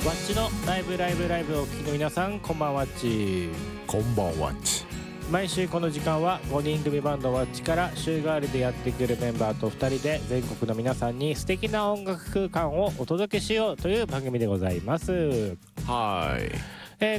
ワッチのライブをお聞きの皆さん、こんばんはっち。 こんばんはっち。 毎週この時間は5人組バンドワッチから週替わりでやってくるメンバーと2人で全国の皆さんに素敵な音楽空間をお届けしようという番組でございます。 はい、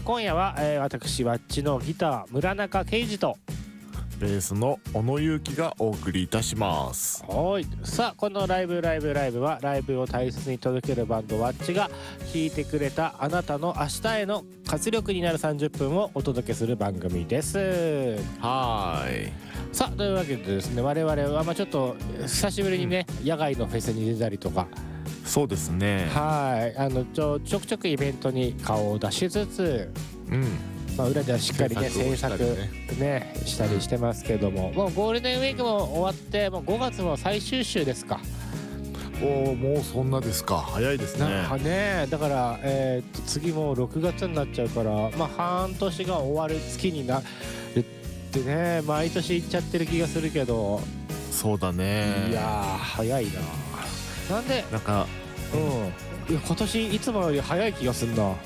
今夜は、私ワッチのギター村中圭司とベースの小野裕樹がお送りいたします。 はい。さあ、このライブはライブを大切に届けるバンドワッチが聴いてくれたあなたの明日への活力になる30分をお届けする番組です。 はい。 さあ、というわけでですね、我々はちょっと久しぶりにね、野外のフェスに出たりとか、 そうですね。 はい、ちょくちょくイベントに顔を出しつつ、裏ではしっかりね制作ねしたりしてますけども、もうゴールデンウィークも終わってもう5月も最終週ですか。 もうそんなですか。早いですね。 なんかね、だから、次もう6月になっちゃうから、半年が終わる月になるってね、毎年言っちゃってる気がするけど。 そうだね。 いやー早いな。なんでなんかいや今年いつもより早い気がすんな。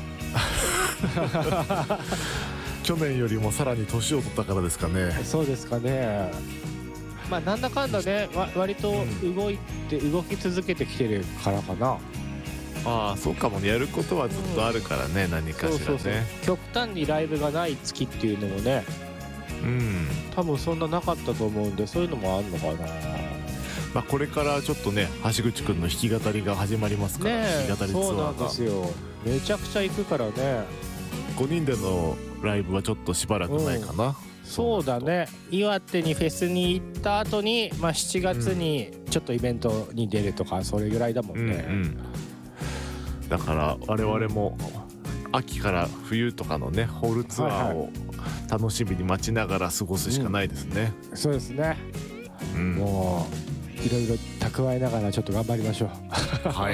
去年よりもさらに年を取ったからですかね。 そうですかね。なんだかんだね、割と動き続けてきてるからかな。 ああ、そうかもね。やることはずっとあるからね、何かしらね。 そう極端にライブがない月っていうのもね、多分そんななかったと思うんで、そういうのもあんのかな。 これからちょっとね、橋口くんの弾き語りが始まりますから、 ね。 弾き語りツアーが。 そうなんですよ。めちゃくちゃ行くからね。 5人でのライブはちょっとしばらくないかな。 そうだね。岩手にフェスに行った後に、7月にちょっとイベントに出るとか、それぐらいだもんね。 だから我々も秋から冬とかのねホールツアーを楽しみに待ちながら過ごすしかないですね。 そうですね。もういろいろ蓄えながらちょっと頑張りましょう。 はい。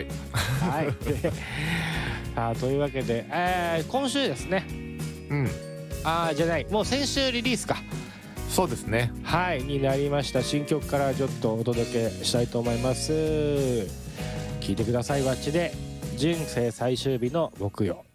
はい。というわけで、今週ですね。じゃない、もう先週リリースか。 そうですね。 はい、になりました新曲からちょっとお届けしたいと思います。聞いてください。ワッチで人生最終日の木曜。